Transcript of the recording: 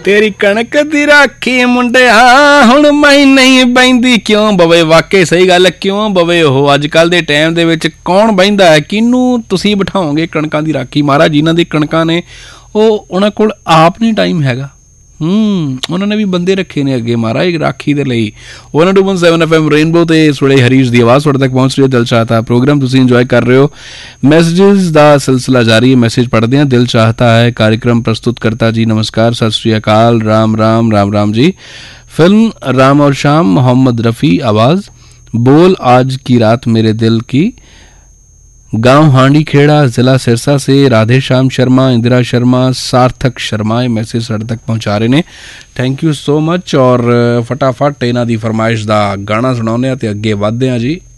तेरी कणक दी राखी मुंडिया हुण मैं नहीं बहिंदी क्यों बवे। वाकई सही गल है, क्यों बवे ओह। अजकल दे टाइम दे विच कौन बहिंदा है, किनू तुसीं बिठाओगे कणकां दी राखी। महाराज जिन्हां दी कणकां ने ਉਹ ਉਹਨਾਂ ਕੋਲ ਆਪ ਨਹੀਂ ਟਾਈਮ ਹੈਗਾ। ਉਹਨਾਂ ਨੇ ਵੀ ਬੰਦੇ ਰੱਖੇ ਨੇ ਅੱਗੇ महाराज राखी ਦੇ ਲਈ। 102.7 FM ਰੇਨਬੋ ਤੇ ਇਸ ਵੇਲੇ ਹਰੀਸ਼ ਦੀ ਆਵਾਜ਼ ਤੁਹਾਡੇ ਤੱਕ ਪਹੁੰਚ ਰਹੀ ਹੈ। ਦਿਲ ਚਾਹਤਾ ਪ੍ਰੋਗਰਾਮ ਤੁਸੀਂ ਇੰਜੋਏ ਕਰ ਰਹੇ ਹੋ। ਮੈਸੇजेस ਦਾ ਸਿਲਸਿਲਾ ਜਾਰੀ ਹੈ, ਮੈਸੇਜ ਪੜ੍ਹਦੇ ਹਾਂ। ਦਿਲ ਚਾਹਤਾ ਹੈ कार्यक्रम प्रस्तुत करता जी नमस्कार, सत श्री अकाल, राम राम राम राम जी। फिल्म राम और शाम, मोहम्मद रफ़ी आवाज़। बोल आज की रात मेरे दिल की, गांव हांडी खेड़ा, ज़िला सिरसा से राधे श्याम शर्मा, इंदिरा शर्मा, सार्थक शर्मा ये मैसेज साढ़े तक पहुँचा रहे हैं। Thank you so much. और फटाफट इन्हां दी फरमाइश दा गाना सुणाउने ते अगे वधदे हां जी।